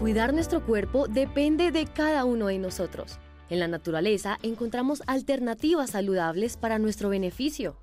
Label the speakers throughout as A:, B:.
A: Cuidar nuestro cuerpo depende de cada uno de nosotros. En la naturaleza encontramos alternativas saludables para nuestro beneficio.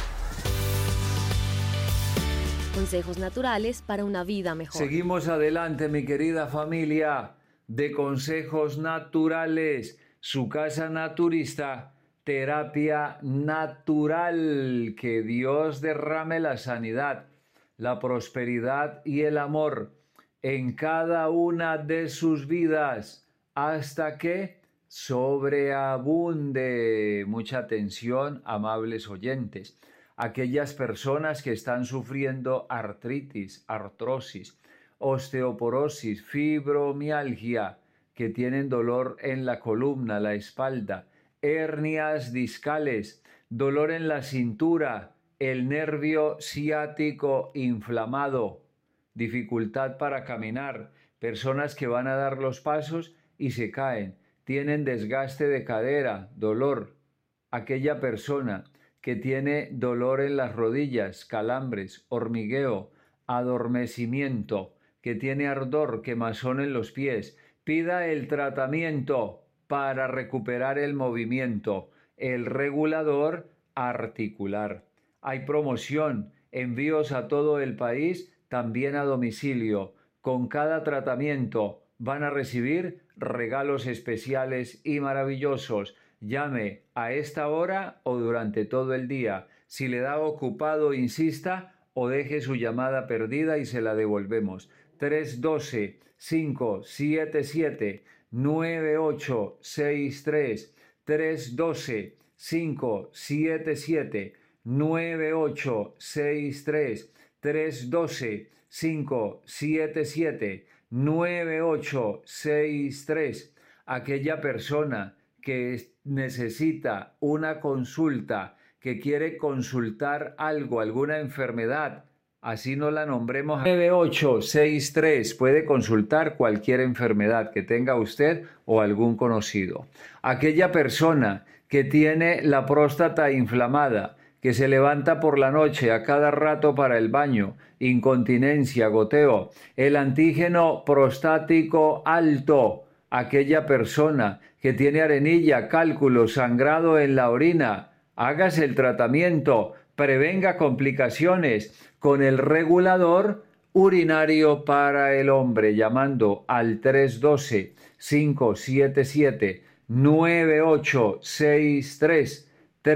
A: Consejos naturales para una vida mejor.
B: Seguimos adelante, mi querida familia de Consejos Naturales, su casa naturista, terapia natural. Que Dios derrame la sanidad, la prosperidad y el amor en cada una de sus vidas hasta que sobreabunde. Mucha atención, amables oyentes. Aquellas personas que están sufriendo artritis, artrosis, osteoporosis, fibromialgia, que tienen dolor en la columna, la espalda, hernias discales, dolor en la cintura, el nervio ciático inflamado, dificultad para caminar, personas que van a dar los pasos y se caen, tienen desgaste de cadera, dolor. Aquella persona que tiene dolor en las rodillas, calambres, hormigueo, adormecimiento, que tiene ardor, quemazón en los pies, pida el tratamiento para recuperar el movimiento, el regulador articular. Hay promoción, envíos a todo el país, también a domicilio. Con cada tratamiento van a recibir regalos especiales y maravillosos. Llame a esta hora o durante todo el día. Si le da ocupado, insista o deje su llamada perdida y se la devolvemos. 312-577-9863. 312-577-9863. 312-577-9863. Aquella persona que necesita una consulta, que quiere consultar algo, alguna enfermedad, así no la nombremos, 9863, puede consultar cualquier enfermedad que tenga usted o algún conocido. Aquella persona que tiene la próstata inflamada, que se levanta por la noche a cada rato para el baño, incontinencia, goteo, el antígeno prostático alto, aquella persona que tiene arenilla, cálculo, sangrado en la orina, hágase el tratamiento, prevenga complicaciones con el regulador urinario para el hombre, llamando al 312-577-9863,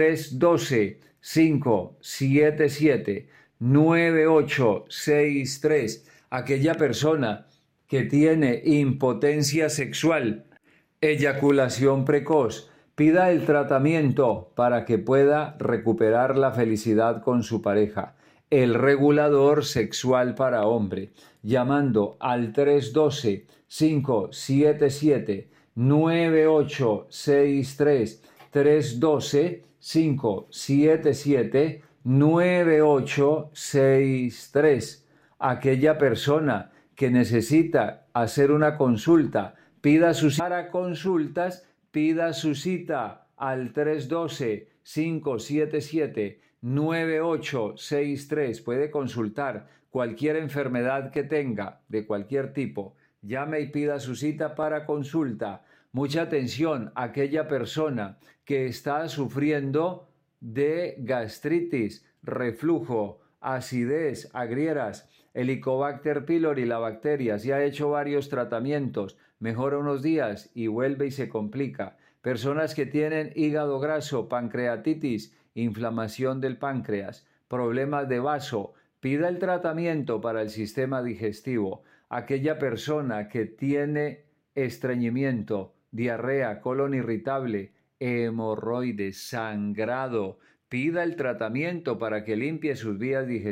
B: 312-577-9863. Aquella persona que tiene impotencia sexual, eyaculación precoz, pida el tratamiento para que pueda recuperar la felicidad con su pareja. El regulador sexual para hombre, llamando al 312-577-9863, 312-577-9863. Aquella persona que necesita hacer una consulta, pida su cita. Para consultas, pida su cita al 312-577-9863. Puede consultar cualquier enfermedad que tenga, de cualquier tipo. Llame y pida su cita para consulta. Mucha atención, aquella persona que está sufriendo de gastritis, reflujo, acidez, agrieras, Helicobacter pylori, la bacteria, se ha hecho varios tratamientos, mejora unos días y vuelve y se complica. Personas que tienen hígado graso, pancreatitis, inflamación del páncreas, problemas de vaso, pida el tratamiento para el sistema digestivo. Aquella persona que tiene estreñimiento, diarrea, colon irritable, hemorroides, sangrado, pida el tratamiento para que limpie sus vías digestivas.